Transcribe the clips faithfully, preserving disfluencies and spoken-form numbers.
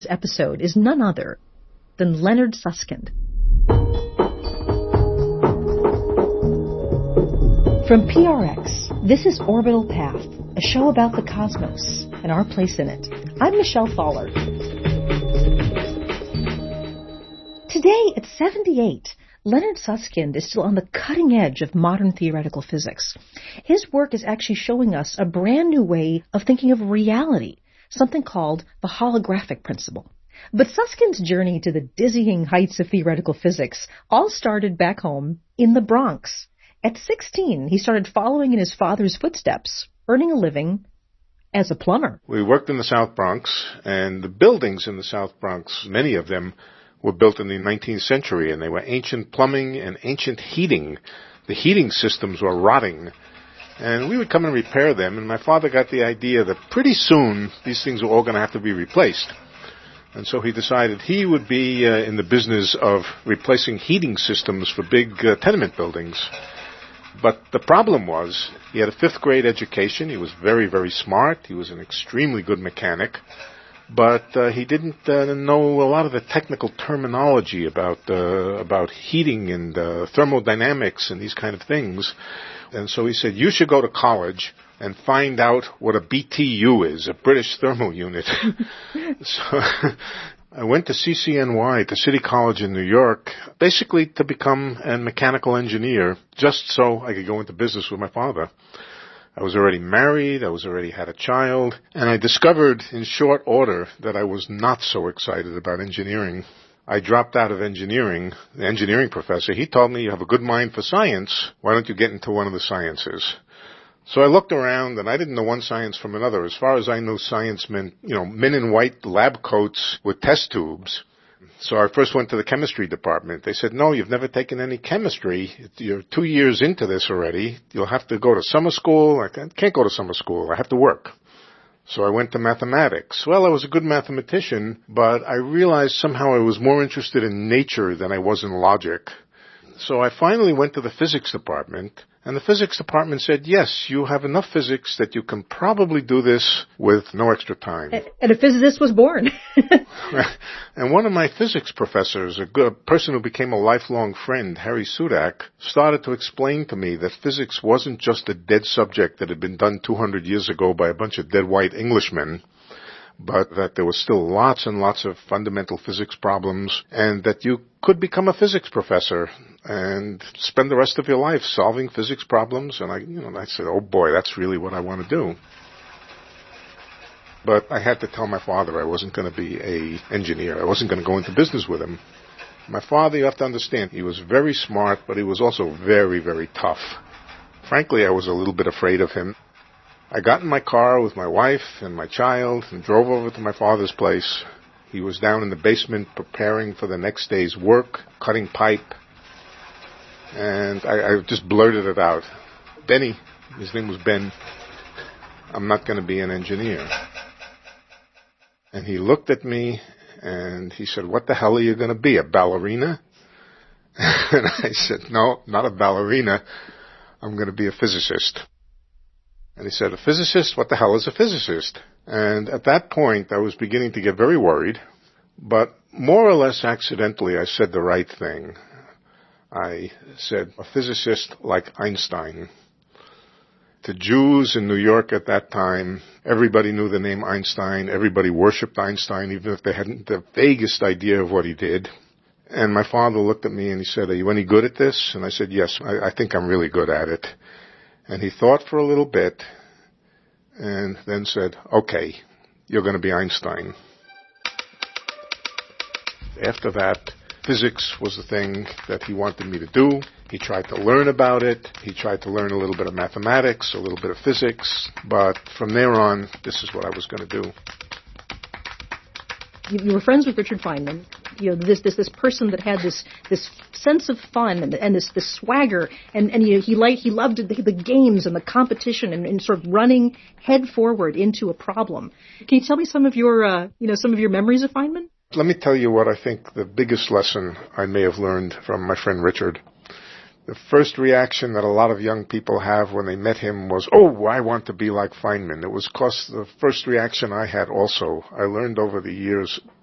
This episode is none other than Leonard Susskind. From P R X, this is Orbital Path, a show about the cosmos and our place in it. I'm Michelle Thaller. Today, at seventy-eight, Leonard Susskind is still on the cutting edge of modern theoretical physics. His work is actually showing us a brand new way of thinking of reality, something called the holographic principle. But Susskind's journey to the dizzying heights of theoretical physics all started back home in the Bronx. At sixteen, he started following in his father's footsteps, earning a living as a plumber. We worked in the South Bronx, and the buildings in the South Bronx, many of them were built in the nineteenth century, and they were ancient plumbing and ancient heating. The heating systems were rotting, and we would come and repair them, and my father got the idea that pretty soon these things were all going to have to be replaced. And so he decided he would be uh, in the business of replacing heating systems for big uh, tenement buildings. But the problem was, he had a fifth grade education, he was very, very smart, he was an extremely good mechanic, but uh, he didn't uh, know a lot of the technical terminology about uh, about heating and uh, thermodynamics and these kind of things. And so he said, you should go to college and find out what a B T U is, a British Thermal Unit. So I went to C C N Y, to City College in New York, basically to become a mechanical engineer, just so I could go into business with my father. I was already married, I was already had a child, and I discovered in short order that I was not so excited about engineering. I dropped out of engineering. The engineering professor, he told me, you have a good mind for science, why don't you get into one of the sciences? So I looked around, and I didn't know one science from another. As far as I knew, science meant, you know, men in white lab coats with test tubes. So I first went to the chemistry department. They said, no, you've never taken any chemistry. You're two years into this already. You'll have to go to summer school. I can't go to summer school. I have to work. So I went to mathematics. Well, I was a good mathematician, but I realized somehow I was more interested in nature than I was in logic. So I finally went to the physics department, and the physics department said, yes, you have enough physics that you can probably do this with no extra time. And a physicist was born. And one of my physics professors, a good person who became a lifelong friend, Harry Sudak, started to explain to me that physics wasn't just a dead subject that had been done two hundred years ago by a bunch of dead white Englishmen, but that there was still lots and lots of fundamental physics problems, and that you could become a physics professor and spend the rest of your life solving physics problems. And I, you know, I said, oh boy, that's really what I want to do. But I had to tell my father I wasn't going to be an engineer. I wasn't going to go into business with him. My father, you have to understand, he was very smart, but he was also very, very tough. Frankly, I was a little bit afraid of him. I got in my car with my wife and my child and drove over to my father's place. He was down in the basement preparing for the next day's work, cutting pipe. And I, I just blurted it out. Benny, his name was Ben, I'm not going to be an engineer. And he looked at me and he said, what the hell are you going to be, a ballerina? And I said, no, not a ballerina. I'm going to be a physicist. And he said, a physicist? What the hell is a physicist? And at that point, I was beginning to get very worried. But more or less accidentally, I said the right thing. I said, a physicist like Einstein. To Jews in New York at that time, everybody knew the name Einstein. Everybody worshipped Einstein, even if they hadn't the vaguest idea of what he did. And my father looked at me and he said, are you any good at this? And I said, yes, I, I think I'm really good at it. And he thought for a little bit and then said, okay, you're going to be Einstein. After that, physics was the thing that he wanted me to do. He tried to learn about it. He tried to learn a little bit of mathematics, a little bit of physics. But from there on, this is what I was going to do. You, you were friends with Richard Feynman. You know, this this this person that had this this sense of fun and, and this this swagger, and and you know, he liked he loved the, the games and the competition and, and sort of running head forward into a problem. Can you tell me some of your uh, you know some of your memories of Feynman? Let me tell you what I think the biggest lesson I may have learned from my friend Richard. The first reaction that a lot of young people have when they met him was, oh, I want to be like Feynman. It was because the first reaction I had also. I learned over the years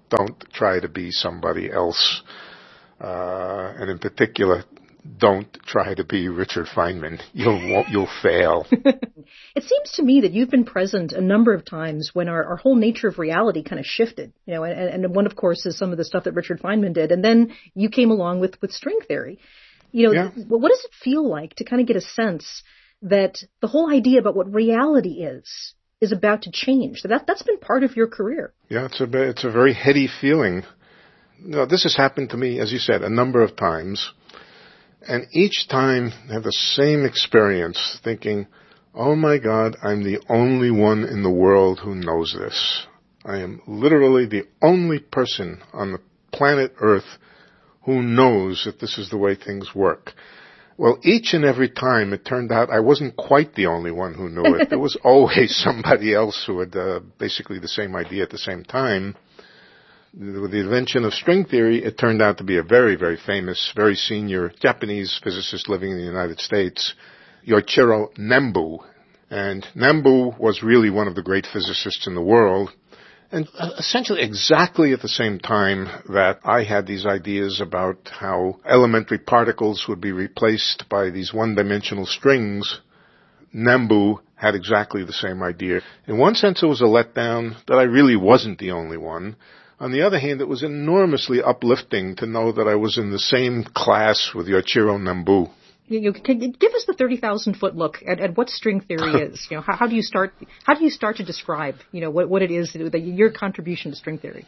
don't try to be somebody else. Uh, and in particular, don't try to be Richard Feynman. You'll, you'll fail. It seems to me that you've been present a number of times when our, our whole nature of reality kind of shifted, you know, and, and one, of course, is some of the stuff that Richard Feynman did. And then you came along with, with string theory. You know, yeah. what does it feel like to kind of get a sense that the whole idea about what reality is, is about to change? That, that's been part of your career. Yeah, it's a, it's a very heady feeling. No, this has happened to me, as you said, a number of times. And each time I have the same experience, thinking, oh my God, I'm the only one in the world who knows this. I am literally the only person on the planet Earth who knows that this is the way things work. Well, each and every time it turned out I wasn't quite the only one who knew it. There was always somebody else who had uh, basically the same idea at the same time. With the invention of string theory, it turned out to be a very, very famous, very senior Japanese physicist living in the United States, Yoichiro Nambu. And Nambu was really one of the great physicists in the world. And essentially exactly at the same time that I had these ideas about how elementary particles would be replaced by these one-dimensional strings, Nambu had exactly the same idea. In one sense, it was a letdown that I really wasn't the only one. On the other hand, it was enormously uplifting to know that I was in the same class with Yoichiro Nambu. You, you, can you give us the thirty thousand foot look at, at what string theory is. You know, how, how do you start? How do you start to describe, you know, what, what it is, that your contribution to string theory?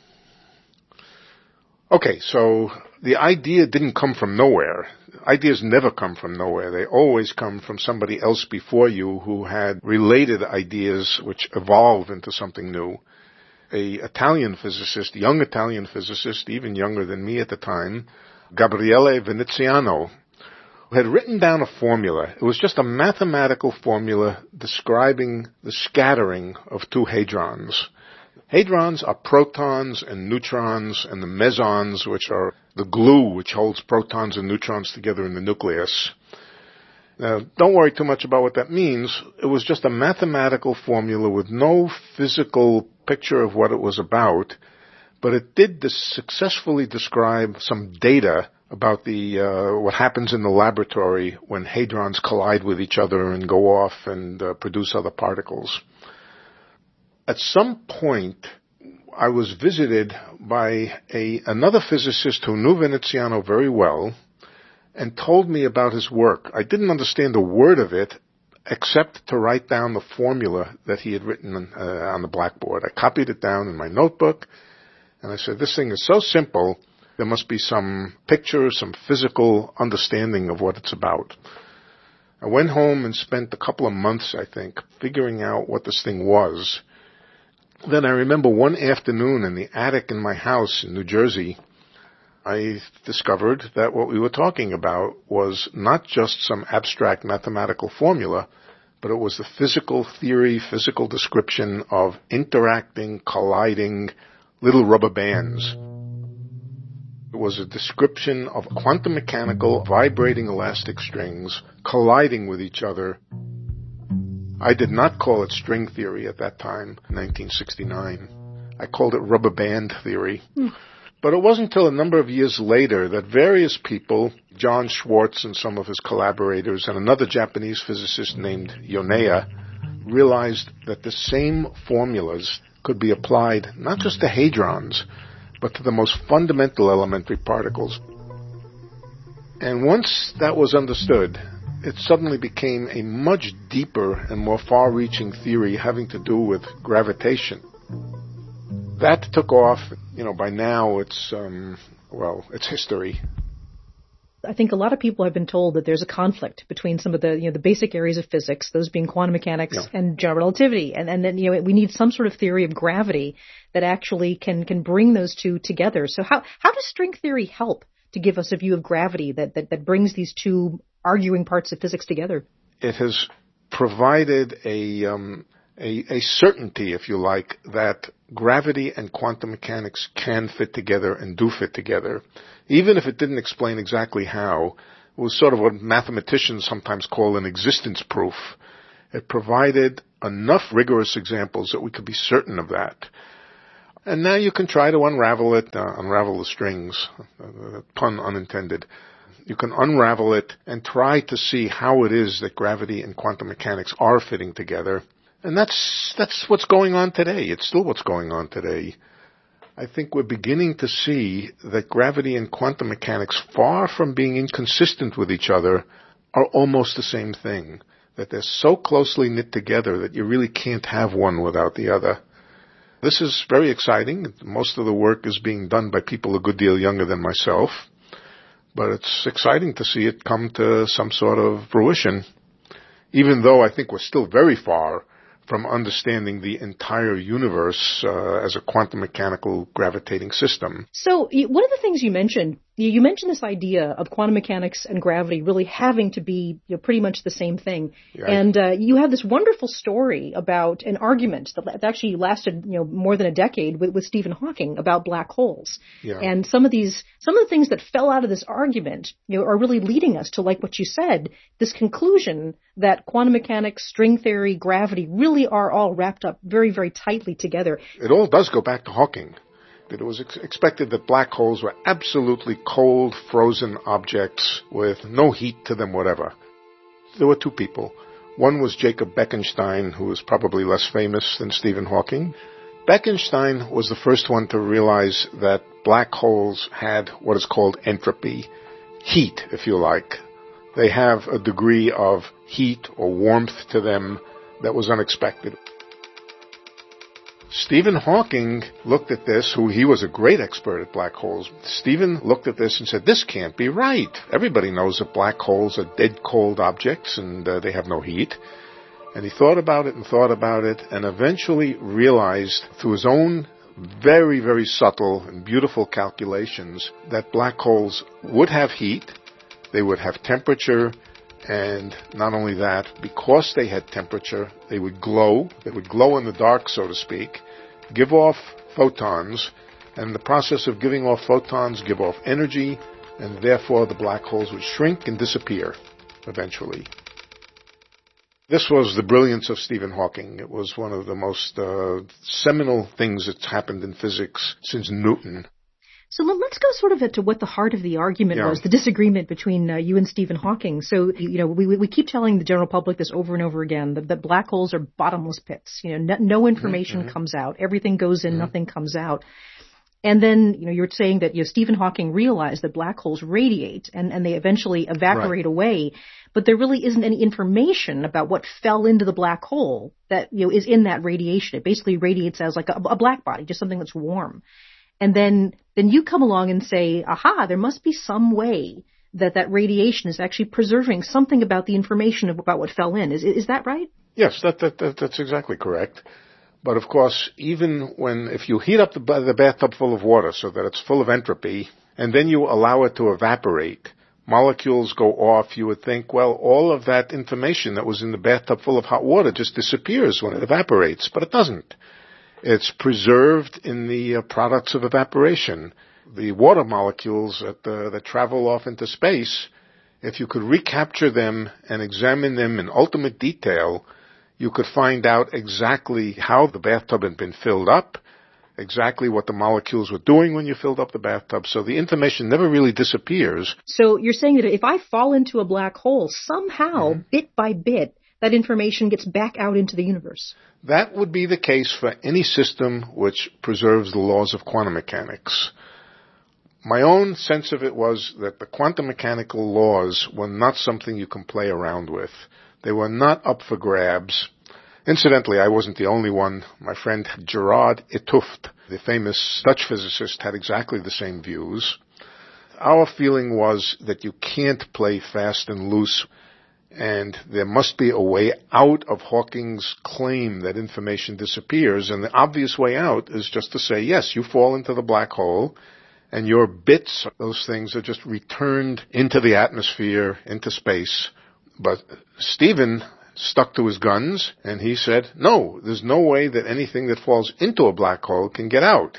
Okay, so the idea didn't come from nowhere. Ideas never come from nowhere. They always come from somebody else before you who had related ideas which evolve into something new. A Italian physicist, young Italian physicist, even younger than me at the time, Gabriele Veneziano, had written down a formula. It was just a mathematical formula describing the scattering of two hadrons. Hadrons are protons and neutrons, and the mesons, which are the glue which holds protons and neutrons together in the nucleus. Now, don't worry too much about what that means. It was just a mathematical formula with no physical picture of what it was about, but it did successfully describe some data about the uh, what happens in the laboratory when hadrons collide with each other and go off and uh, produce other particles. At some point, I was visited by a another physicist who knew Veneziano very well and told me about his work. I didn't understand a word of it except to write down the formula that he had written uh, on the blackboard. I copied it down in my notebook, and I said, this thing is so simple, there must be some picture, some physical understanding of what it's about. I went home and spent a couple of months, I think, figuring out what this thing was. Then I remember one afternoon in the attic in my house in New Jersey, I discovered that what we were talking about was not just some abstract mathematical formula, but it was the physical theory, physical description of interacting, colliding little rubber bands. It was a description of quantum mechanical, vibrating elastic strings colliding with each other. I did not call it string theory at that time, in nineteen sixty-nine. I called it rubber band theory. Mm. But it wasn't until a number of years later that various people, John Schwartz and some of his collaborators, and another Japanese physicist named Yonea, realized that the same formulas could be applied not just to hadrons, but to the most fundamental elementary particles. And once that was understood, it suddenly became a much deeper and more far-reaching theory having to do with gravitation. That took off. You know, by now it's, um, well, it's history. I think a lot of people have been told that there's a conflict between some of the, you know, the basic areas of physics, those being quantum mechanics yeah. and general relativity. And, and then, you know, we need some sort of theory of gravity that actually can, can bring those two together. So how, how does string theory help to give us a view of gravity that, that, that brings these two arguing parts of physics together? It has provided a, um, a, a certainty, if you like, that gravity and quantum mechanics can fit together and do fit together. Even if it didn't explain exactly how, it was sort of what mathematicians sometimes call an existence proof. It provided enough rigorous examples that we could be certain of that. And now you can try to unravel it, uh, unravel the strings, uh, pun unintended. You can unravel it and try to see how it is that gravity and quantum mechanics are fitting together. And that's, that's what's going on today. It's still what's going on today. I think we're beginning to see that gravity and quantum mechanics, far from being inconsistent with each other, are almost the same thing. That they're so closely knit together that you really can't have one without the other. This is very exciting. Most of the work is being done by people a good deal younger than myself. But it's exciting to see it come to some sort of fruition, even though I think we're still very far from understanding the entire universe uh, as a quantum mechanical gravitating system. So one of the things you mentioned, you mentioned this idea of quantum mechanics and gravity really having to be, you know, pretty much the same thing. Yeah, and uh, you have this wonderful story about an argument that actually lasted, you know, more than a decade with, with Stephen Hawking about black holes. Yeah. And some of these, some of the things that fell out of this argument, you know, are really leading us to, like what you said, this conclusion that quantum mechanics, string theory, gravity really are all wrapped up very, very tightly together. It all does go back to Hawking. That it was ex- expected that black holes were absolutely cold, frozen objects with no heat to them whatever. There were two people. One was Jacob Bekenstein, who was probably less famous than Stephen Hawking. Bekenstein was the first one to realize that black holes had what is called entropy, heat, if you like. They have a degree of heat or warmth to them that was unexpected. Stephen Hawking looked at this, who he was a great expert at black holes. Stephen looked at this and said, this can't be right. Everybody knows that black holes are dead cold objects and uh, they have no heat. And he thought about it and thought about it and eventually realized through his own very, very subtle and beautiful calculations that black holes would have heat, they would have temperature, and not only that, because they had temperature, they would glow. They would glow in the dark, so to speak, give off photons, and in the process of giving off photons, give off energy, and therefore the black holes would shrink and disappear eventually. This was the brilliance of Stephen Hawking. It was one of the most uh, seminal things that's happened in physics since Newton. So let's go sort of to what the heart of the argument yeah. was, the disagreement between uh, you and Stephen Hawking. So, you know, we we keep telling the general public this over and over again, that, that black holes are bottomless pits. You know, no, no information mm-hmm. comes out. Everything goes in, mm-hmm. nothing comes out. And then, you know, you're saying that, you know, Stephen Hawking realized that black holes radiate and, and they eventually evaporate right. away, but there really isn't any information about what fell into the black hole that, you know, is in that radiation. It basically radiates as like a, a black body, just something that's warm. And then, then you come along and say, aha, there must be some way that that radiation is actually preserving something about the information about what fell in. Is is that right? Yes, that, that, that that's exactly correct. But of course, even when, if you heat up the, the bathtub full of water so that it's full of entropy, and then you allow it to evaporate, molecules go off, you would think, well, all of that information that was in the bathtub full of hot water just disappears when it evaporates, but it doesn't. It's preserved in the uh, products of evaporation. The water molecules that, uh, that travel off into space, if you could recapture them and examine them in ultimate detail, you could find out exactly how the bathtub had been filled up, exactly what the molecules were doing when you filled up the bathtub. So the information never really disappears. So you're saying that if I fall into a black hole, somehow, mm-hmm. bit by bit, that information gets back out into the universe? That would be the case for any system which preserves the laws of quantum mechanics. My own sense of it was that the quantum mechanical laws were not something you can play around with. They were not up for grabs. Incidentally, I wasn't the only one. My friend Gerard 't Hooft, the famous Dutch physicist, had exactly the same views. Our feeling was that you can't play fast and loose, and there must be a way out of Hawking's claim that information disappears, and the obvious way out is just to say, yes, you fall into the black hole, and your bits, those things, are just returned into the atmosphere, into space. But Stephen stuck to his guns, and he said, no, there's no way that anything that falls into a black hole can get out.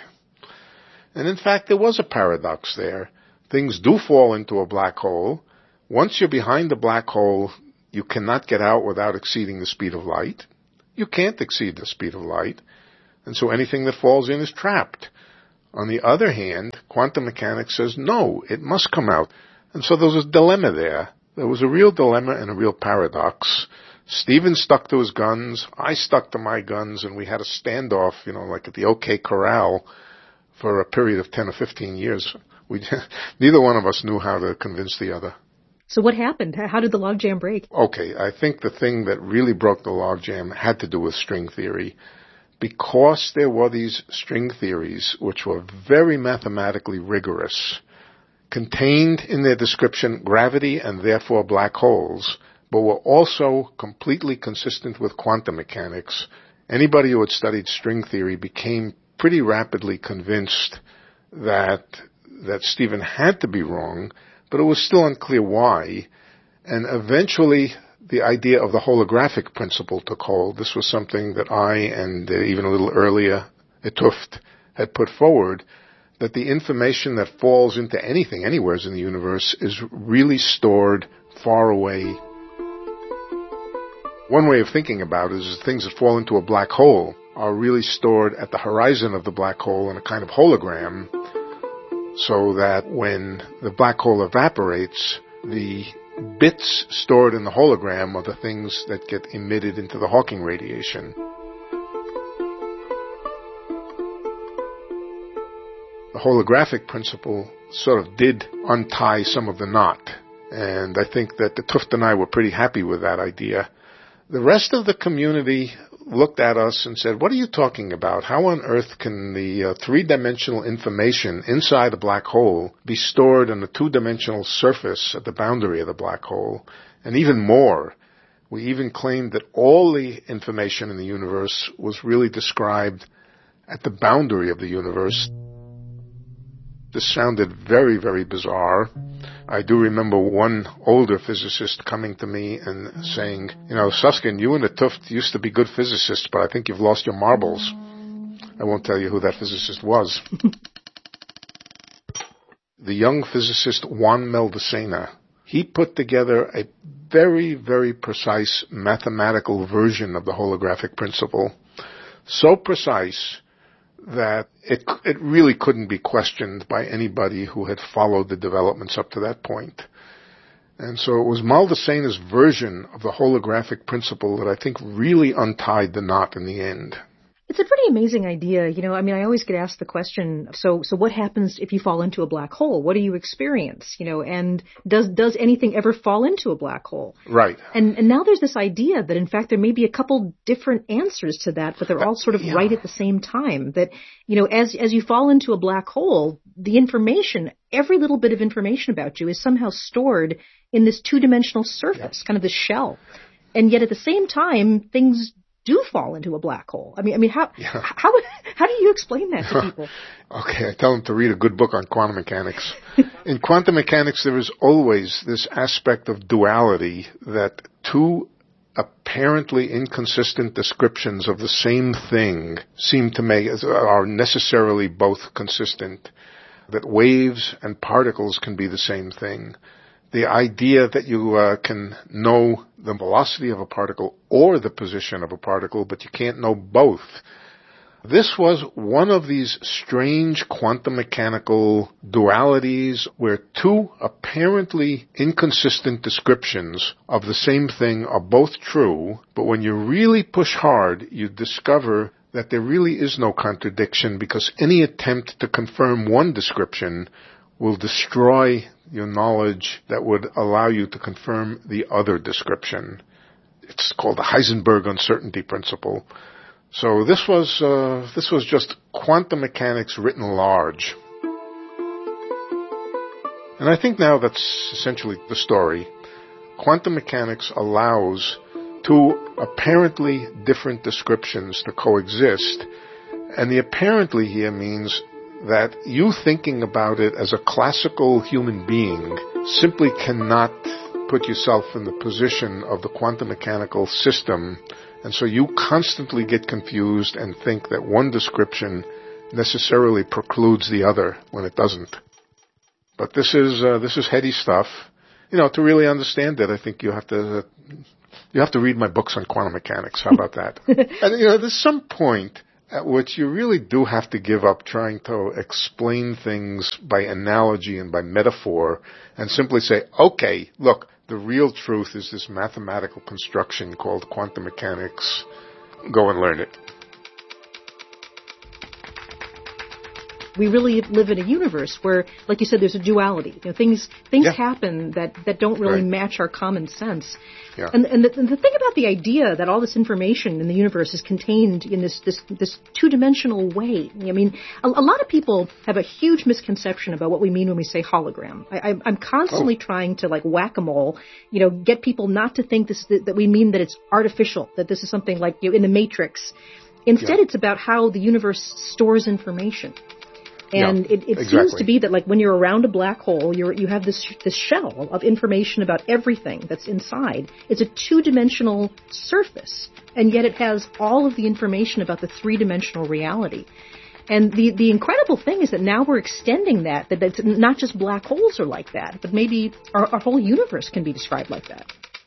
And in fact, there was a paradox there. Things do fall into a black hole. Once you're behind the black hole, you cannot get out without exceeding the speed of light. You can't exceed the speed of light. and so anything that falls in is trapped. On the other hand, quantum mechanics says, no, it must come out. And so there was a dilemma there. There was a real dilemma and a real paradox. Stephen stuck to his guns, I stuck to my guns, and we had a standoff, you know, like at the OK Corral for a period of ten or fifteen years. We, neither one of us knew how to convince the other. So what happened? How did the logjam break? Okay, I think the thing that really broke the logjam had to do with string theory. Because there were these string theories, which were very mathematically rigorous, contained in their description gravity and therefore black holes, but were also completely consistent with quantum mechanics, anybody who had studied string theory became pretty rapidly convinced that that Stephen had to be wrong, but it was still unclear why. And eventually the idea of the holographic principle took hold. This was something that I, and uh, even a little earlier, 't Hooft, had put forward, that the information that falls into anything, anywhere in the universe, is really stored far away. One way of thinking about it is things that fall into a black hole are really stored at the horizon of the black hole in a kind of hologram, so that when the black hole evaporates, the bits stored in the hologram are the things that get emitted into the Hawking radiation. The holographic principle sort of did untie some of the knot, and I think that the 't Hooft and I were pretty happy with that idea. The rest of the community looked at us and said, what are you talking about? How on earth can the uh, three-dimensional information inside a black hole be stored on a two-dimensional surface at the boundary of the black hole? And even more, we even claimed that all the information in the universe was really described at the boundary of the universe. This sounded very, very bizarre. I do remember one older physicist coming to me and saying, you know, Susskind, you and the 't Hooft used to be good physicists, but I think you've lost your marbles. I won't tell you who that physicist was. The young physicist Juan Meldacena, he put together a very, very precise mathematical version of the holographic principle. So precise that it it really couldn't be questioned by anybody who had followed the developments up to that point. And so it was Maldasena's version of the holographic principle that I think really untied the knot in the end. It's a pretty amazing idea. You know, I mean, I always get asked the question, so so what happens if you fall into a black hole? What do you experience? You know, and does does anything ever fall into a black hole? Right. And and now there's this idea that, in fact, there may be a couple different answers to that, but they're all sort of yeah. right at the same time. That, you know, as as you fall into a black hole, the information, every little bit of information about you is somehow stored in this two-dimensional surface, yeah. kind of this shell. And yet at the same time, things do fall into a black hole. I mean, I mean, how yeah. how how do you explain that to people? Okay, I tell them to read a good book on quantum mechanics. In quantum mechanics, there is always this aspect of duality, that two apparently inconsistent descriptions of the same thing seem to make are necessarily both consistent. That waves and particles can be the same thing. The idea that you uh, can know the velocity of a particle or the position of a particle, but you can't know both. This was one of these strange quantum mechanical dualities where two apparently inconsistent descriptions of the same thing are both true, but when you really push hard, you discover that there really is no contradiction, because any attempt to confirm one description will destroy your knowledge that would allow you to confirm the other description. It's called the Heisenberg uncertainty principle. So this was uh, this was just quantum mechanics written large. And I think now that's essentially the story. Quantum mechanics allows two apparently different descriptions to coexist. And the apparently here means that you thinking about it as a classical human being simply cannot put yourself in the position of the quantum mechanical system, and so you constantly get confused and think that one description necessarily precludes the other when it doesn't. But this is uh, this is heady stuff. You know, to really understand it, I think you have to uh, you have to read my books on quantum mechanics. How about that? And you know, there's some point at which you really do have to give up trying to explain things by analogy and by metaphor and simply say, okay, look, the real truth is this mathematical construction called quantum mechanics. Go and learn it. We really live in a universe where, like you said, there's a duality. You know, things things yeah. happen that, that don't really right. match our common sense. Yeah. And, and, the, and the thing about the idea that all this information in the universe is contained in this this, this two-dimensional way. I mean, a, a lot of people have a huge misconception about what we mean when we say hologram. I, I, I'm constantly oh. trying to, like whack-a-mole, you know, get people not to think this that, that we mean that it's artificial, that this is something like, you know, in the Matrix. Instead, yeah. it's about how the universe stores information. And yeah, it, it exactly. seems to be that, like, when you're around a black hole, you're, you have this this shell of information about everything that's inside. It's a two-dimensional surface, and yet it has all of the information about the three-dimensional reality. And the, the incredible thing is that now we're extending that, that it's not just black holes are like that, but maybe our, our whole universe can be described like that.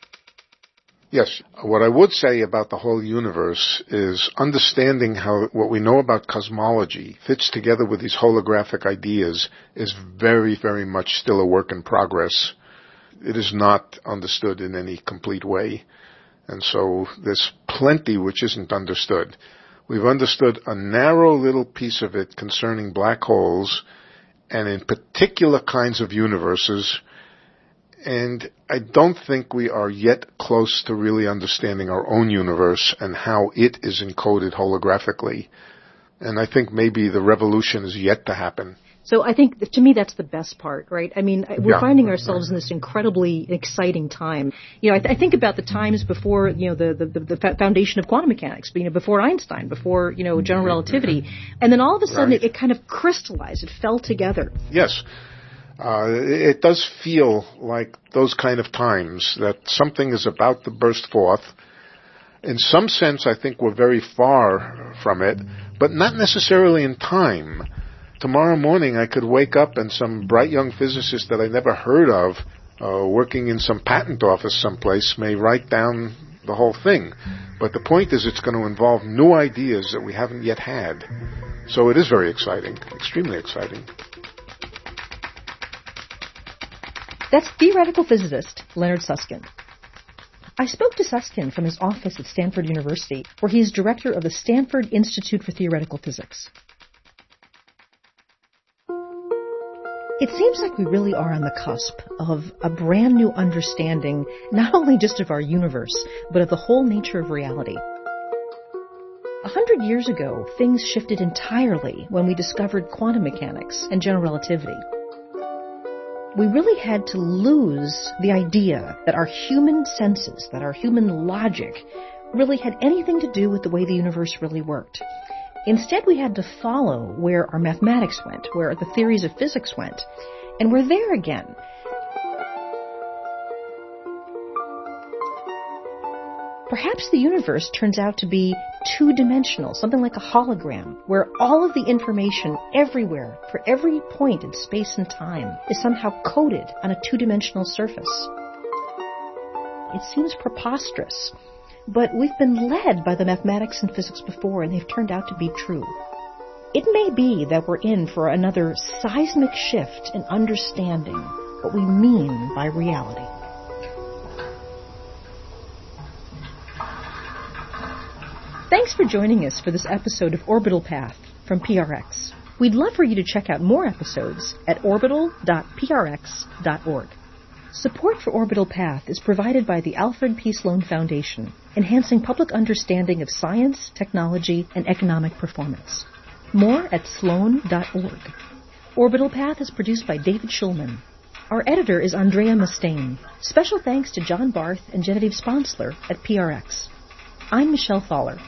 Yes. What I would say about the whole universe is understanding how what we know about cosmology fits together with these holographic ideas is very, very much still a work in progress. It is not understood in any complete way. And so there's plenty which isn't understood. We've understood a narrow little piece of it concerning black holes and in particular kinds of universes. And I don't think we are yet close to really understanding our own universe and how it is encoded holographically. And I think maybe the revolution is yet to happen. So I think, to me, that's the best part, right? I mean, we're yeah. finding ourselves in this incredibly exciting time. You know, I, th- I think about the times before, you know, the, the, the foundation of quantum mechanics, you know, before Einstein, before, you know, general relativity. And then all of a sudden right. it, it kind of crystallized, it fell together. Yes. Uh, it does feel like those kind of times that something is about to burst forth. In some sense, I think we're very far from it, but not necessarily in time. Tomorrow morning, I could wake up and some bright young physicist that I never heard of, uh, working in some patent office someplace, may write down the whole thing. But the point is it's going to involve new ideas that we haven't yet had. So it is very exciting, extremely exciting. That's theoretical physicist Leonard Susskind. I spoke to Susskind from his office at Stanford University, where he is director of the Stanford Institute for Theoretical Physics. It seems like we really are on the cusp of a brand new understanding, not only just of our universe, but of the whole nature of reality. A hundred years ago, things shifted entirely when we discovered quantum mechanics and general relativity. We really had to lose the idea that our human senses, that our human logic, really had anything to do with the way the universe really worked. Instead, we had to follow where our mathematics went, where the theories of physics went, and we're there again. Perhaps the universe turns out to be two-dimensional, something like a hologram, where all of the information everywhere, for every point in space and time, is somehow coded on a two-dimensional surface. It seems preposterous, but we've been led by the mathematics and physics before, and they've turned out to be true. It may be that we're in for another seismic shift in understanding what we mean by reality. Thanks for joining us for this episode of Orbital Path from P R X. We'd love for you to check out more episodes at orbital dot p r x dot org. Support for Orbital Path is provided by the Alfred P. Sloan Foundation, enhancing public understanding of science, technology, and economic performance. More at sloan dot org. Orbital Path is produced by David Schulman. Our editor is Andrea Mustaine. Special thanks to John Barth and Genevieve Sponsler at P R X. I'm Michelle Thaller.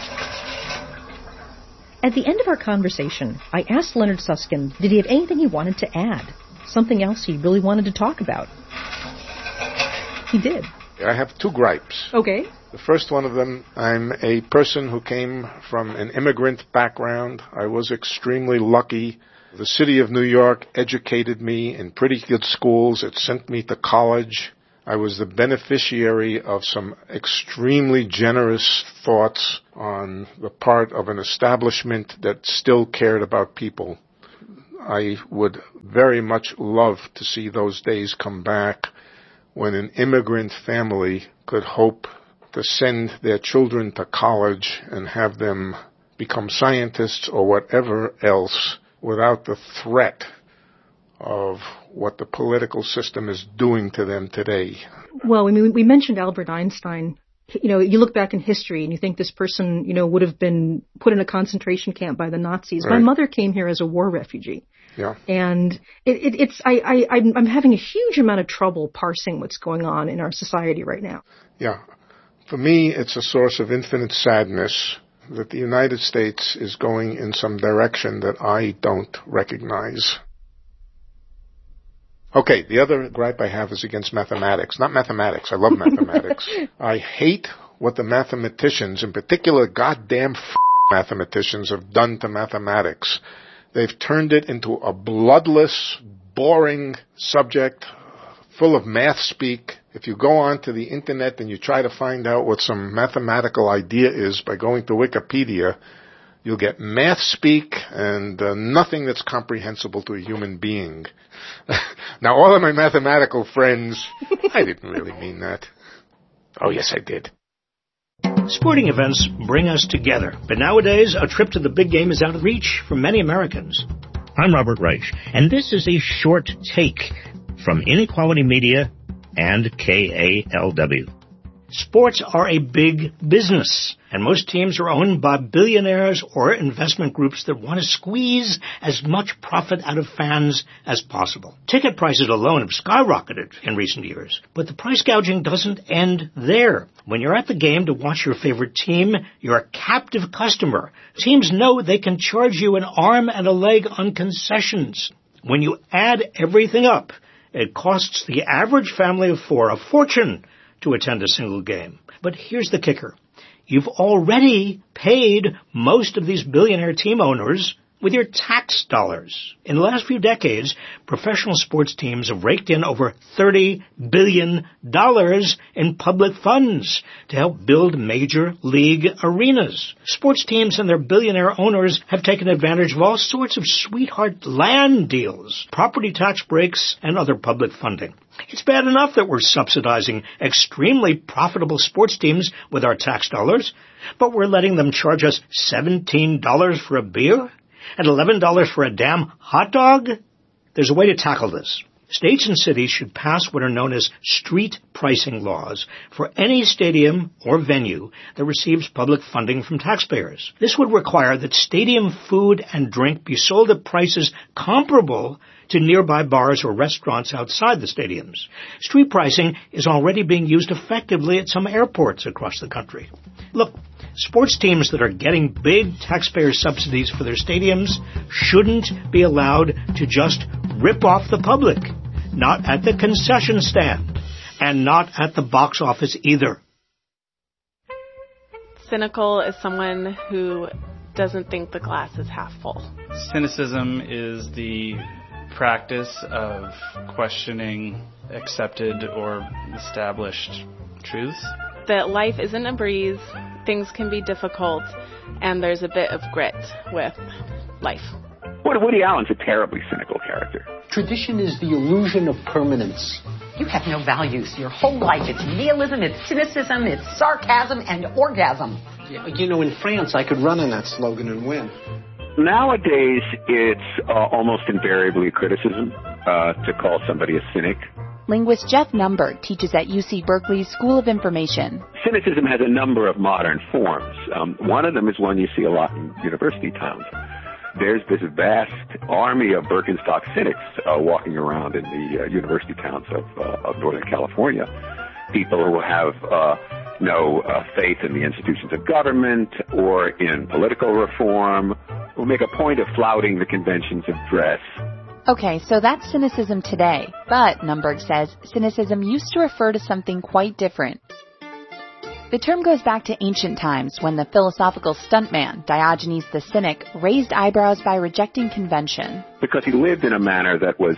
At the end of our conversation, I asked Leonard Susskind, did he have anything he wanted to add? Something else he really wanted to talk about? He did. I have two gripes. Okay. The first one of them, I'm a person who came from an immigrant background. I was extremely lucky. The city of New York educated me in pretty good schools. It sent me to college. I was the beneficiary of some extremely generous thoughts on the part of an establishment that still cared about people. I would very much love to see those days come back when an immigrant family could hope to send their children to college and have them become scientists or whatever else without the threat of what the political system is doing to them today. Well, I mean, we mentioned Albert Einstein. You know, you look back in history and you think this person, you know, would have been put in a concentration camp by the Nazis. Right. My mother came here as a war refugee. Yeah. And it, it, it's, I, I, I'm having a huge amount of trouble parsing what's going on in our society right now. Yeah. For me, it's a source of infinite sadness that the United States is going in some direction that I don't recognize. Okay, the other gripe I have is against mathematics. Not mathematics. I love mathematics. I hate what the mathematicians, in particular goddamn f- mathematicians, have done to mathematics. They've turned it into a bloodless, boring subject full of math speak. If you go onto the internet and you try to find out what some mathematical idea is by going to Wikipedia, you'll get math speak and uh, nothing that's comprehensible to a human being. Now, all of my mathematical friends, I didn't really mean that. Oh, yes, I did. Sporting events bring us together, but nowadays a trip to the big game is out of reach for many Americans. I'm Robert Reich, and this is a short take from Inequality Media and K A L W. Sports are a big business, and most teams are owned by billionaires or investment groups that want to squeeze as much profit out of fans as possible. Ticket prices alone have skyrocketed in recent years, but the price gouging doesn't end there. When you're at the game to watch your favorite team, you're a captive customer. Teams know they can charge you an arm and a leg on concessions. When you add everything up, it costs the average family of four a fortune to attend a single game. But here's the kicker. You've already paid most of these billionaire team owners with your tax dollars. In the last few decades, professional sports teams have raked in over thirty billion dollars in public funds to help build major league arenas. Sports teams and their billionaire owners have taken advantage of all sorts of sweetheart land deals, property tax breaks, and other public funding. It's bad enough that we're subsidizing extremely profitable sports teams with our tax dollars, but we're letting them charge us seventeen dollars for a beer and eleven dollars for a damn hot dog? There's a way to tackle this. States and cities should pass what are known as street pricing laws for any stadium or venue that receives public funding from taxpayers. This would require that stadium food and drink be sold at prices comparable to nearby bars or restaurants outside the stadiums. Street pricing is already being used effectively at some airports across the country. Look, sports teams that are getting big taxpayer subsidies for their stadiums shouldn't be allowed to just rip off the public. Not at the concession stand, and not at the box office either. Cynical is someone who doesn't think the glass is half full. Cynicism is the practice of questioning accepted or established truths. That life isn't a breeze, things can be difficult, and there's a bit of grit with life. Woody Allen's a terribly cynical character. Tradition is the illusion of permanence. You have no values. Your whole life, it's nihilism, it's cynicism, it's sarcasm, and orgasm. You know, in France, I could run on that slogan and win. Nowadays, it's uh, almost invariably criticism uh, to call somebody a cynic. Linguist Jeff Numbert teaches at U C Berkeley's School of Information. Cynicism has a number of modern forms. Um, one of them is one you see a lot in university towns. There's this vast army of Birkenstock cynics uh, walking around in the uh, university towns of, uh, of Northern California. People who have uh, no uh, faith in the institutions of government or in political reform, who make a point of flouting the conventions of dress. Okay, so that's cynicism today. But, Numberg says, cynicism used to refer to something quite different. The term goes back to ancient times when the philosophical stuntman, Diogenes the Cynic, raised eyebrows by rejecting convention. Because he lived in a manner that was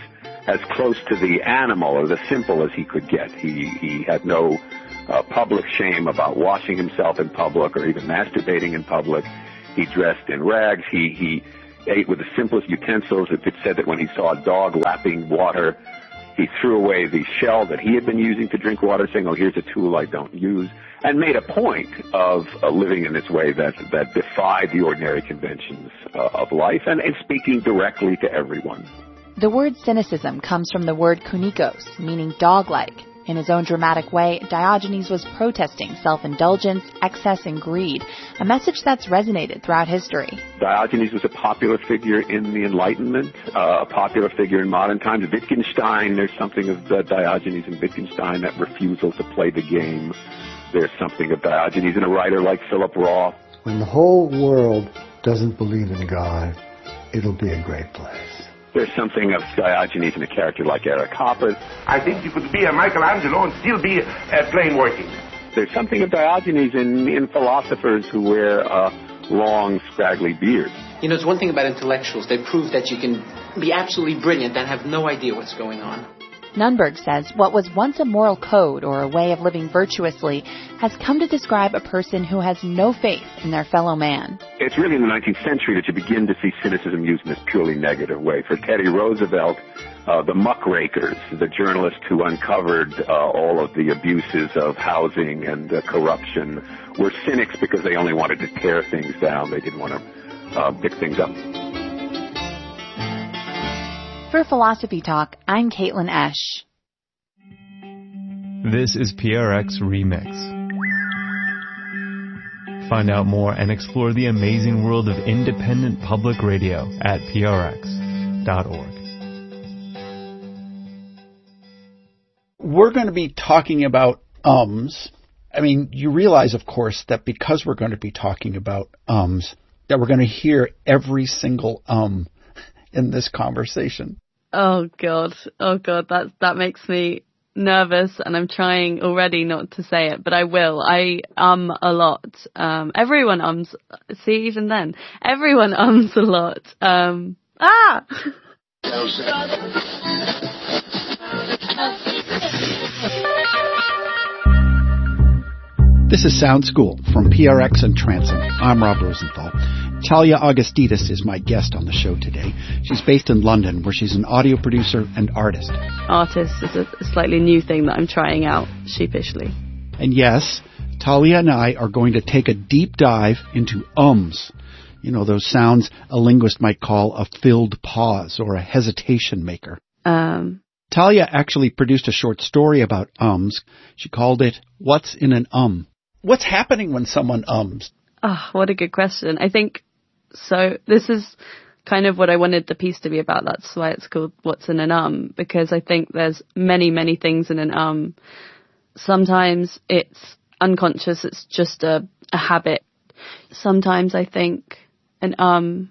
as close to the animal or the simple as he could get. He, he had no uh, public shame about washing himself in public or even masturbating in public. He dressed in rags. He, he ate with the simplest utensils. It said that when he saw a dog lapping water, he threw away the shell that he had been using to drink water, saying, oh, here's a tool I don't use, and made a point of uh, living in this way that, that defied the ordinary conventions uh, of life and, and speaking directly to everyone. The word cynicism comes from the word kunikos, meaning dog-like. In his own dramatic way, Diogenes was protesting self-indulgence, excess, and greed, a message that's resonated throughout history. Diogenes was a popular figure in the Enlightenment, uh, a popular figure in modern times. Wittgenstein, there's something of uh, Diogenes and Wittgenstein, that refusal to play the game. There's something of Diogenes in a writer like Philip Roth. When the whole world doesn't believe in God, it'll be a great place. There's something of Diogenes in a character like Eric Hopper. I think you could be a Michelangelo and still be uh, plain working. There's something of Diogenes in, in philosophers who wear a long, scraggly beard. You know, it's one thing about intellectuals. They prove that you can be absolutely brilliant and have no idea what's going on. Nunberg says what was once a moral code or a way of living virtuously has come to describe a person who has no faith in their fellow man. It's really in the nineteenth century that you begin to see cynicism used in this purely negative way. For Teddy Roosevelt, uh, the muckrakers, the journalists who uncovered uh, all of the abuses of housing and uh, corruption, were cynics because they only wanted to tear things down. They didn't want to uh, pick things up. For Philosophy Talk, I'm Caitlin Esch. This is P R X Remix. Find out more and explore the amazing world of independent public radio at P R X dot org. We're going to be talking about ums. I mean, you realize, of course, that because we're going to be talking about ums, that we're going to hear every single um in this conversation. Oh God, oh God, that that makes me nervous, and I'm trying already not to say it, but I will. I um a lot. Um, everyone ums. See, even then, everyone ums a lot. Um, ah. This is Sound School from P R X and Transom. I'm Rob Rosenthal. Talia Augustidis is my guest on the show today. She's based in London, where she's an audio producer and artist. Artist is a slightly new thing that I'm trying out sheepishly. And yes, Talia and I are going to take a deep dive into ums. You know, those sounds a linguist might call a filled pause or a hesitation maker. Um... Talia actually produced a short story about ums. She called it, What's in an Um? What's happening when someone ums? Oh, what a good question. I think, so this is kind of what I wanted the piece to be about. That's why it's called What's in an Um, because I think there's many, many things in an um. Sometimes it's unconscious, it's just a, a habit. Sometimes I think an um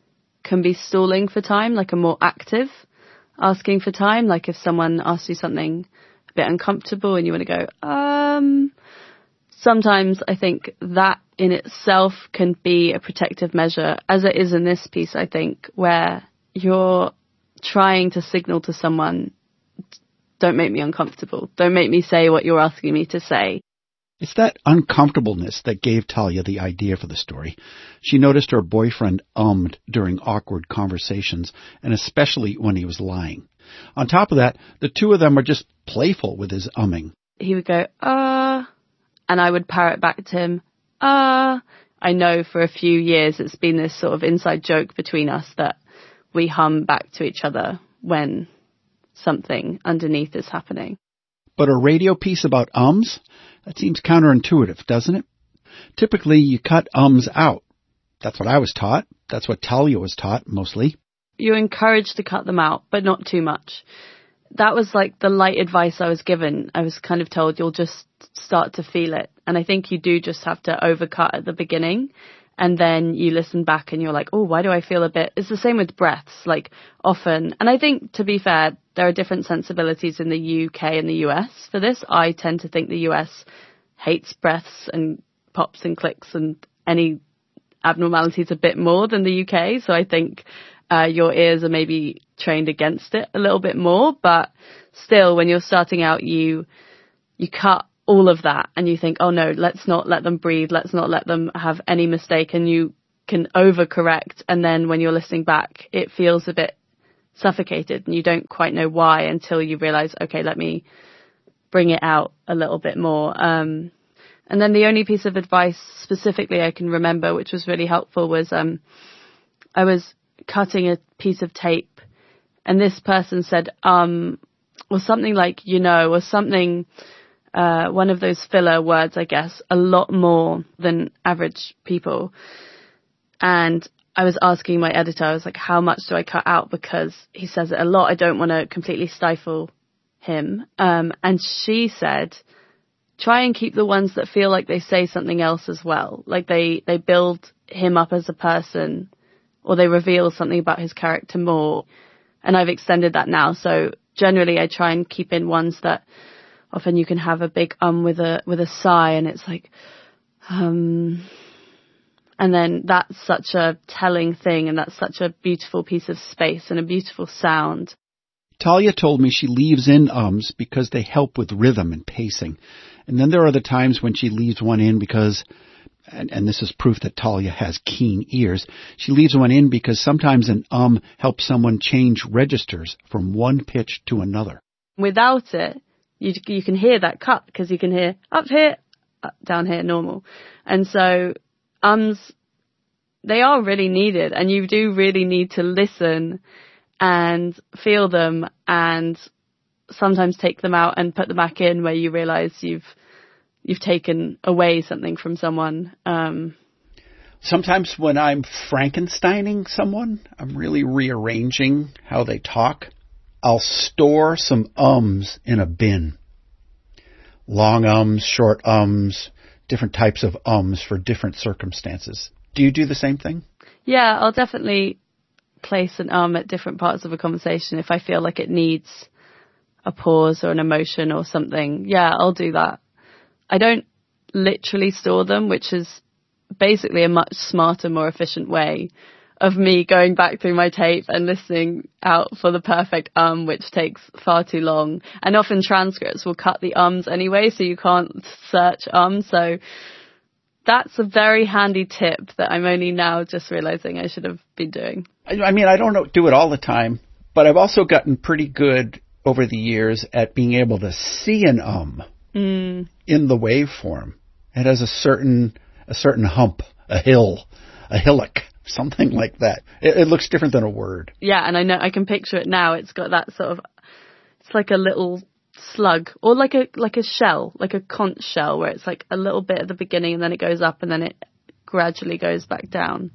can be stalling for time, like a more active asking for time, like if someone asks you something a bit uncomfortable and you want to go, um, sometimes I think that in itself can be a protective measure, as it is in this piece, I think, where you're trying to signal to someone, don't make me uncomfortable. Don't make me say what you're asking me to say. It's that uncomfortableness that gave Talia the idea for the story. She noticed her boyfriend ummed during awkward conversations, and especially when he was lying. On top of that, the two of them are just playful with his umming. He would go, uh, and I would parrot back to him, uh. I know for a few years it's been this sort of inside joke between us that we hum back to each other when something underneath is happening. But a radio piece about ums? That seems counterintuitive, doesn't it? Typically, you cut ums out. That's what I was taught. That's what Talia was taught, mostly. You're encouraged to cut them out, but not too much. That was like the light advice I was given. I was kind of told you'll just start to feel it. And I think you do just have to overcut at the beginning. And then you listen back and you're like, oh, why do I feel a bit... It's the same with breaths, like often. And I think, to be fair, there are different sensibilities in the U K and the U S for this. I tend to think the U S hates breaths and pops and clicks and any abnormalities a bit more than the U K. So I think uh, your ears are maybe trained against it a little bit more. But still, when you're starting out, you you cut all of that and you think, oh no, let's not let them breathe. Let's not let them have any mistake. And you can overcorrect. And then when you're listening back, it feels a bit suffocated and you don't quite know why until you realize, okay, let me bring it out a little bit more. Um, and then the only piece of advice specifically I can remember, which was really helpful, was um, I was cutting a piece of tape and this person said, um, or something like, you know, or something, uh, one of those filler words, I guess, a lot more than average people. And I was asking my editor, I was like, how much do I cut out? Because he says it a lot. I don't want to completely stifle him. Um, and she said, try and keep the ones that feel like they say something else as well. Like they, they build him up as a person or they reveal something about his character more. And I've extended that now. So generally I try and keep in ones that often you can have a big um with a, with a sigh and it's like, um... And then that's such a telling thing and that's such a beautiful piece of space and a beautiful sound. Talia told me she leaves in ums because they help with rhythm and pacing. And then there are the times when she leaves one in because, and, and this is proof that Talia has keen ears, she leaves one in because sometimes an um helps someone change registers from one pitch to another. Without it, you, you can hear that cut because you can hear up here, up, down here, normal. And so ums, they are really needed and you do really need to listen and feel them and sometimes take them out and put them back in where you realize you've you've taken away something from someone. Um, Sometimes when I'm Frankensteining someone, I'm really rearranging how they talk. I'll store some ums in a bin. Long ums, short ums, different types of ums for different circumstances. Do you do the same thing? Yeah, I'll definitely place an um at different parts of a conversation if I feel like it needs a pause or an emotion or something. Yeah, I'll do that. I don't literally store them, which is basically a much smarter, more efficient way of me going back through my tape and listening out for the perfect um, which takes far too long. And often transcripts will cut the ums anyway, so you can't search um. So that's a very handy tip that I'm only now just realizing I should have been doing. I mean, I don't know, do it all the time, but I've also gotten pretty good over the years at being able to see an um mm. in the waveform. It has a certain a certain hump, a hill, a hillock. Something like that. It, it looks different than a word. Yeah, and I know I can picture it now. It's got that sort of, it's like a little slug or like a like a shell, like a conch shell, where it's like a little bit at the beginning and then it goes up and then it gradually goes back down.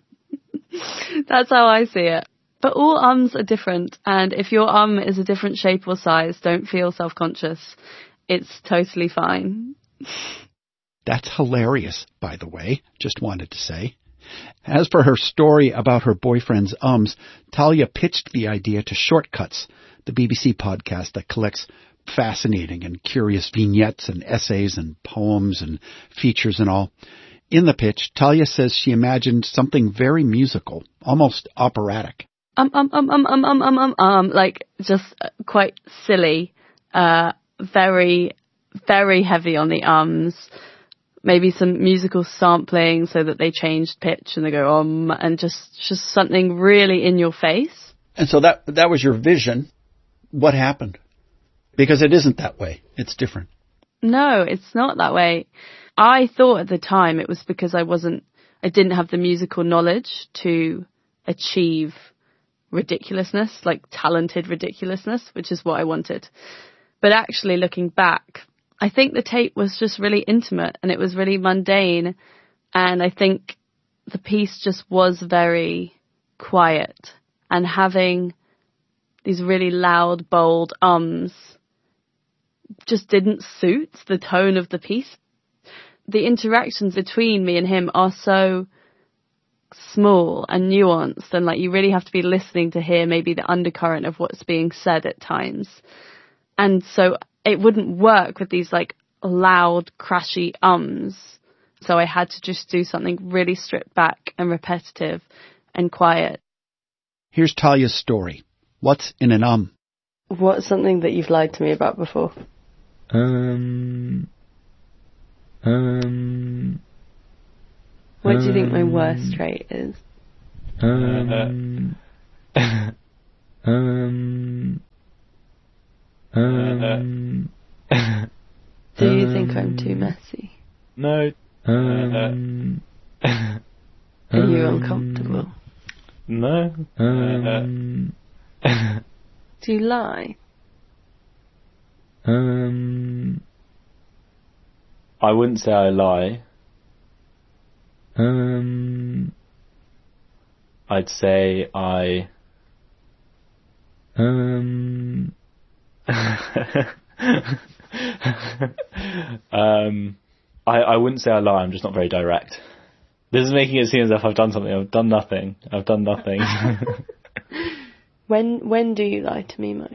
That's how I see it. But all ums are different, and if your um is a different shape or size, don't feel self-conscious. It's totally fine. That's hilarious, by the way. Just wanted to say. As for her story about her boyfriend's ums, Talia pitched the idea to Shortcuts, the B B C podcast that collects fascinating and curious vignettes and essays and poems and features and all. In the pitch, Talia says she imagined something very musical, almost operatic. Um, um, um, um, um, um, um, um, um, like just quite silly, uh, very, very heavy on the ums. Maybe some musical sampling so that they changed pitch and they go um, and just just something really in your face. And so that that was your vision. What happened? Because it isn't that way. It's different. No, it's not that way. I thought at the time it was because I wasn't, I didn't have the musical knowledge to achieve ridiculousness, like talented ridiculousness, which is what I wanted. But actually looking back, I think the tape was just really intimate and it was really mundane. And I think the piece just was very quiet, and having these really loud, bold ums just didn't suit the tone of the piece. The interactions between me and him are so small and nuanced, and like you really have to be listening to hear maybe the undercurrent of what's being said at times. And so it wouldn't work with these like loud, crashy ums. So I had to just do something really stripped back and repetitive and quiet. Here's Talia's story. What's in an um? What's something that you've lied to me about before? Um... Um... What do you think my worst trait is? Um... um... Um... Do you think I'm too messy? No. Um... Are you uncomfortable? No. Um... Do you lie? Um... I wouldn't say I lie. Um... I'd say I... Um... um... I, I wouldn't say I lie, I'm just not very direct. This is making it seem as if I've done something. I've done nothing. I've done nothing. When when do you lie to me most?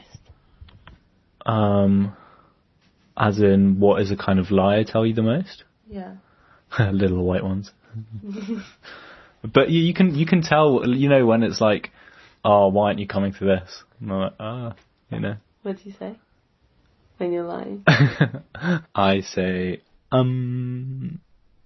Um, as in, what is a kind of lie I tell you the most? Yeah. Little white ones. But you, you can you can tell, you know, when it's like, oh, why aren't you coming to this? And I'm like, ah, oh, you know. What do you say when you're lying? I say, um,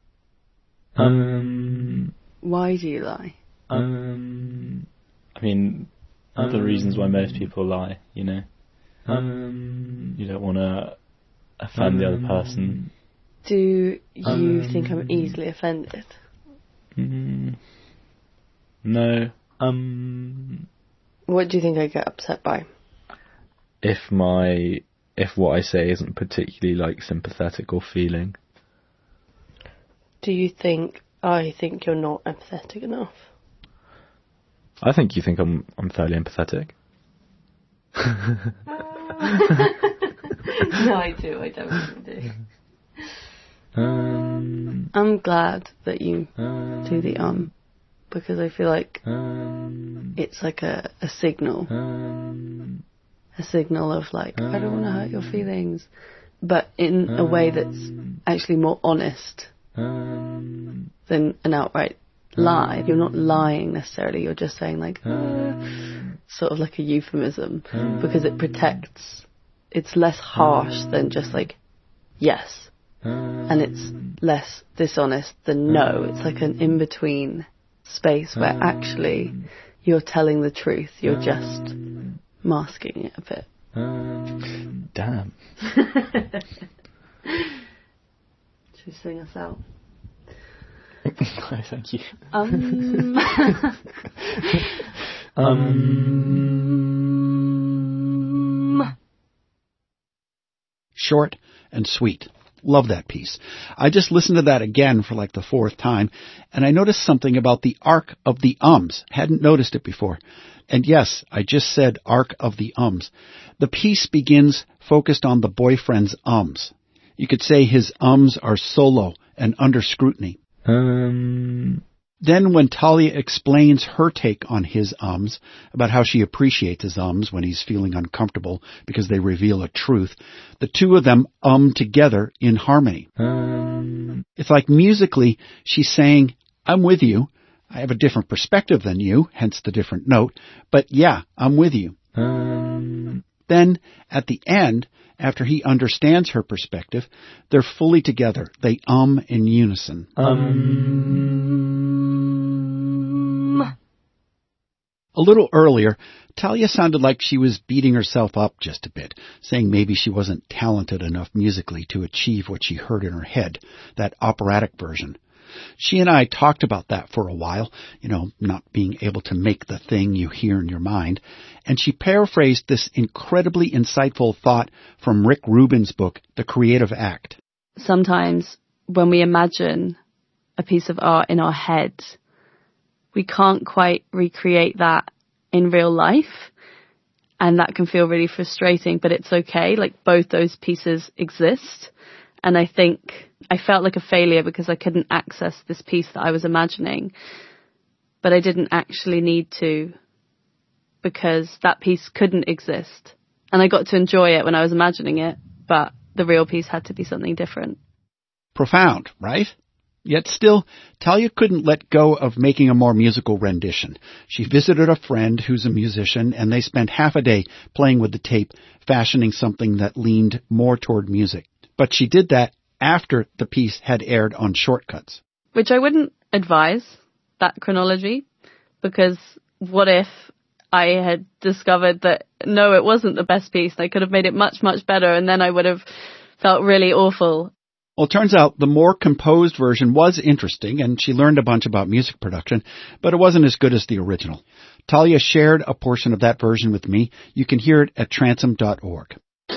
um. Why do you lie? Um, I mean, um, the reasons why most people lie, you know. Um, you don't want to offend um, the other person. Do you um, think I'm easily offended? Mm, no. Um. What do you think I get upset by? If my if what I say isn't particularly like sympathetic or feeling. Do you think I think you're not empathetic enough? I think you think I'm I'm fairly empathetic. No, I do. I definitely do. Um, I'm glad that you um, do the um, because I feel like um, it's like a, a signal. Um, a signal of like, um, I don't want to hurt your feelings, but in um, a way that's actually more honest um, than an outright lie. You're not lying necessarily, you're just saying like, uh, sort of like a euphemism, because it protects, it's less harsh than just like, yes. And it's less dishonest than no. It's like an in-between space where actually you're telling the truth. You're just masking it a bit. Damn. Should we sing us out? No, thank you. Um. um. Short and sweet. Love that piece. I just listened to that again for like the fourth time, and I noticed something about the arc of the ums. Hadn't noticed it before. And yes, I just said arc of the ums. The piece begins focused on the boyfriend's ums. You could say his ums are solo and under scrutiny. Um... Then when Talia explains her take on his ums, about how she appreciates his ums when he's feeling uncomfortable because they reveal a truth, the two of them um together in harmony. Um, it's like musically she's saying, I'm with you. I have a different perspective than you, hence the different note, but yeah, I'm with you. Um, then at the end, after he understands her perspective, they're fully together. They um in unison. Um, a little earlier, Talia sounded like she was beating herself up just a bit, saying maybe she wasn't talented enough musically to achieve what she heard in her head, that operatic version. She and I talked about that for a while, you know, not being able to make the thing you hear in your mind, and she paraphrased this incredibly insightful thought from Rick Rubin's book, The Creative Act. Sometimes when we imagine a piece of art in our head, we can't quite recreate that in real life, and that can feel really frustrating, but it's okay, like both those pieces exist. And I think I felt like a failure because I couldn't access this piece that I was imagining. But I didn't actually need to, because that piece couldn't exist. And I got to enjoy it when I was imagining it, but the real piece had to be something different. Profound, right? Yet still, Talia couldn't let go of making a more musical rendition. She visited a friend who's a musician, and they spent half a day playing with the tape, fashioning something that leaned more toward music. But she did that after the piece had aired on Shortcuts. Which I wouldn't advise, that chronology, because what if I had discovered that, no, it wasn't the best piece, and I could have made it much, much better, and then I would have felt really awful. Well, it turns out the more composed version was interesting, and she learned a bunch about music production, but it wasn't as good as the original. Talia shared a portion of that version with me. You can hear it at transom dot org.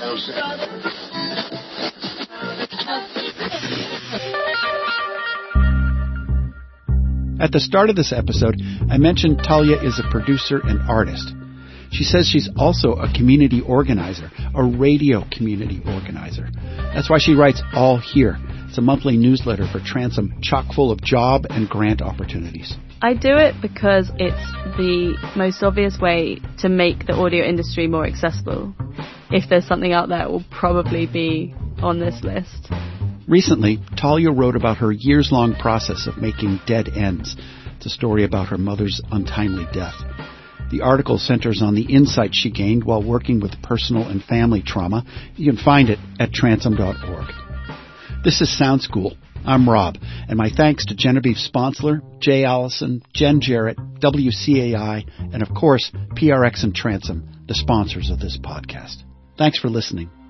At the start of this episode, I mentioned Talia is a producer and artist. She says she's also a community organizer, a radio community organizer. That's why she writes All Here. It's a monthly newsletter for Transom, chock full of job and grant opportunities. I do it because it's the most obvious way to make the audio industry more accessible. If there's something out there, it will probably be on this list. Recently, Talia wrote about her years-long process of making Dead Ends. It's a story about her mother's untimely death. The article centers on the insight she gained while working with personal and family trauma. You can find it at transom dot org. This is Sound School. I'm Rob, and my thanks to Genevieve Sponsler, Jay Allison, Jen Jarrett, W C A I, and of course, P R X and Transom, the sponsors of this podcast. Thanks for listening.